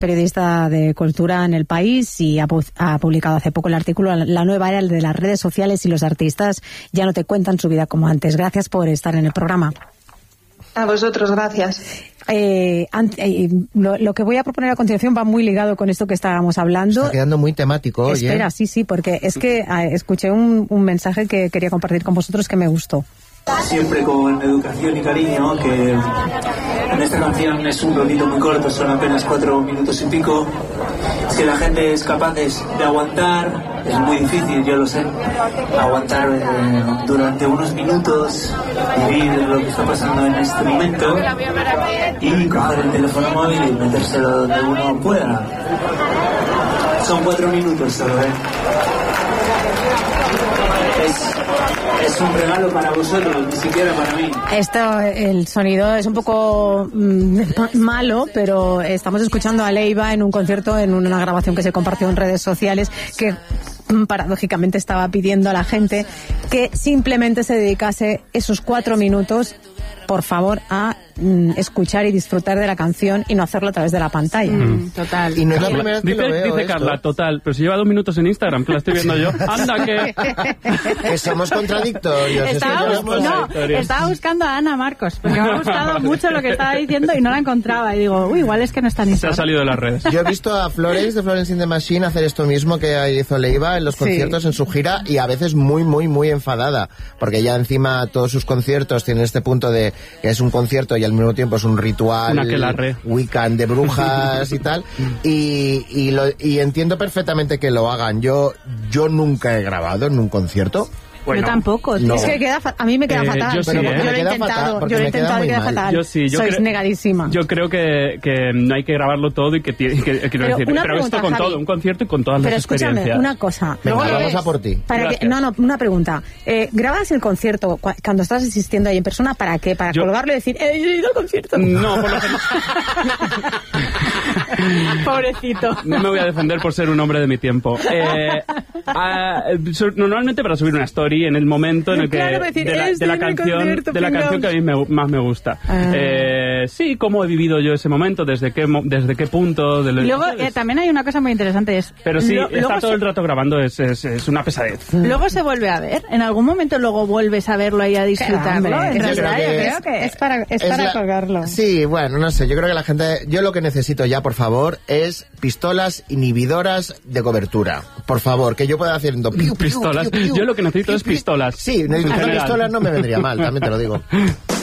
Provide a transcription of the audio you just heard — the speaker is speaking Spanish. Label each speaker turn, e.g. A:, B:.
A: periodista de cultura en El País, y ha publicado hace poco el artículo La nueva era de las redes sociales y los artistas ya no te cuentan su vida como antes. Gracias por estar en el programa.
B: A vosotros, gracias.
A: Lo que voy a proponer a continuación va muy ligado con esto que estábamos hablando.
C: Está quedando muy temático hoy.
A: Espera, sí, porque es que escuché un mensaje que quería compartir con vosotros que me gustó.
D: Siempre con educación y cariño, que en esta canción es un ratito muy corto, son apenas 4 minutos y pico. Si la gente es capaz de aguantar, es muy difícil, yo lo sé, aguantar durante unos minutos, vivir lo que está pasando en este momento y coger el teléfono móvil y metérselo donde uno pueda. Son 4 minutos solo, Es un regalo para vosotros, ni siquiera para mí.
A: El sonido es un poco malo, pero estamos escuchando a Leiva en un concierto, en una grabación que se compartió en redes sociales, que paradójicamente estaba pidiendo a la gente que simplemente se dedicase esos 4 minutos, por favor, a escuchar y disfrutar de la canción y no hacerlo a través de la pantalla.
C: Total. Y no es la primera vez que lo veo.
E: Dice Carla, total, pero si lleva 2 minutos en Instagram, que la estoy viendo yo. ¡Anda,
C: que somos contradictorios!
F: Estaba buscando a Ana Marcos, porque me ha gustado mucho lo que estaba diciendo y no la encontraba. Y digo, igual es que no está en Instagram.
E: Se ha salido de las redes.
C: Yo he visto a Florence de Florence in the Machine hacer esto mismo que hizo Leiva en los conciertos, en su gira, y a veces muy, muy, muy enfadada, porque ya encima todos sus conciertos tienen este punto de que es un concierto y al mismo tiempo es un ritual Wiccan de brujas y tal, y entiendo perfectamente que lo hagan. Yo nunca he grabado en un concierto.
F: Bueno, yo tampoco.
A: No. Es que a mí me queda fatal.
E: Yo sí,
A: pero yo lo he intentado y queda fatal. Sois negadísima.
E: Yo creo que no hay que grabarlo todo y que quiero decir, pero esto con todo, un concierto y con todas las experiencias.
A: Pero escúchame, una cosa.
C: Venga, vamos a por ti.
A: Una pregunta. ¿Grabas el concierto cuando estás asistiendo ahí en persona? ¿Para qué? ¿Para colgarlo y decir, he ido al concierto?
E: No, por lo que
F: Pobrecito.
E: No me voy a defender por ser un hombre de mi tiempo. Normalmente para subir una story en el momento en el que de la canción que a mí más me gusta. Sí, cómo he vivido yo ese momento, desde qué punto.
F: Luego también hay una cosa muy interesante,
E: pero sí, está todo el rato grabando, es una pesadez.
F: Luego se vuelve a ver, en algún momento luego vuelves a verlo y a disfrutarlo.
A: En realidad yo creo que es para colgarlo.
C: Sí, bueno, no sé, yo creo que la gente, yo lo que necesito ya, por favor, es pistolas inhibidoras de cobertura. Por favor, que yo pueda haciendo
E: pistolas. Yo lo que necesito es pistolas.
C: Sí, pistolas no me vendría mal, también te lo digo.